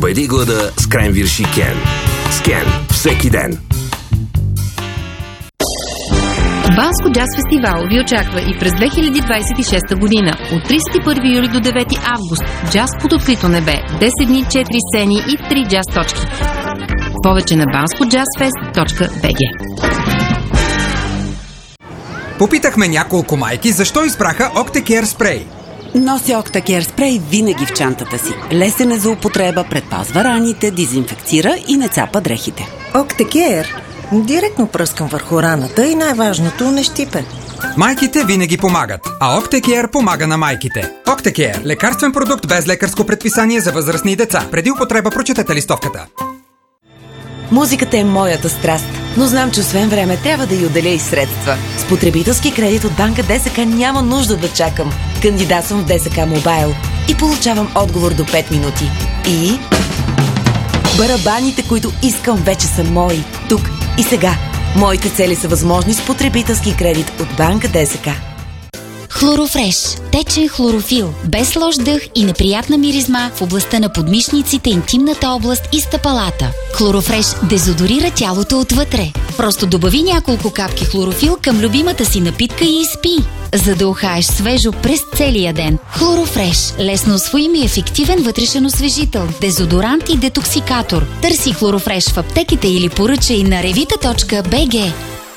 Победи глада с Кренвирш и Кен. С Кен всеки ден. Банско джаз фестивал ви очаква и през 2026 година. От 31 юли до 9 август. Джаз под открито небе. 10 дни, 4 сцени и 3 джаз точки. Повече на banskojazzfest.bg. Попитахме няколко майки защо избраха Octacare спрей. Нося Octacare спрей винаги в чантата си. Лесен е за употреба, предпазва раните, дезинфекцира и не цапа дрехите. Octacare директно пръскам върху раната и най-важното не щипе. Майките винаги помагат, а Octacare помага на майките. Octacare – лекарствен продукт без лекарско предписание за възрастни и деца. Преди употреба прочетете листовката. Музиката е моята страст, но знам, че освен време трябва да й отделя и средства. С потребителски кредит от банка ДСК няма нужда да чакам. Кандидатствам в ДСК Мобайл и получавам отговор до 5 минути. И барабаните, които искам, вече са мои. Тук и сега. Моите цели са възможни с потребителски кредит от банка ДСК. Хлорофреш. Течен хлорофил. Без лош дъх и неприятна миризма в областта на подмишниците, интимната област и стъпалата. Хлорофреш дезодорира тялото отвътре. Просто добави няколко капки хлорофил към любимата си напитка и изпи, за да ухаеш свежо през целия ден. Хлорофреш. Лесно усвоим и ефективен вътрешен освежител, дезодорант и детоксикатор. Търси Хлорофреш в аптеките или поръчай на revita.bg.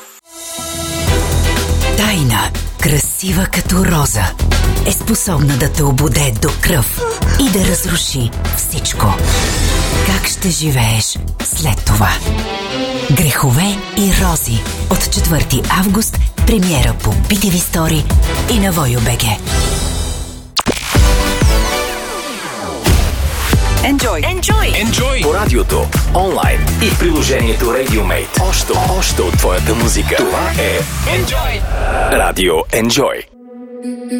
Тайна, красива като роза, е способна да те ободе до кръв и да разруши всичко. Как ще живееш след това? Грехове и рози от 4 август, премиера по BTV Story и на Voyo.bg. Enjoy! По радиото, онлайн и в приложението RadioMate. Още от твоята музика. Това е Enjoy! Радио Enjoy.